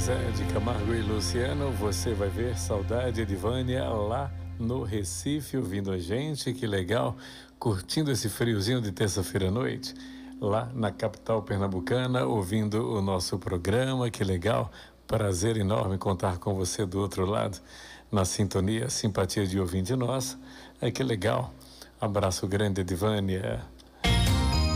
Zezé de Camargo e Luciano, você vai ver Saudade Edivânia lá no Recife ouvindo a gente, que legal, curtindo esse friozinho de terça-feira à noite, lá na capital pernambucana, ouvindo o nosso programa, que legal, prazer enorme contar com você do outro lado, na sintonia, simpatia de ouvinte nossa, que legal, abraço grande Edivânia.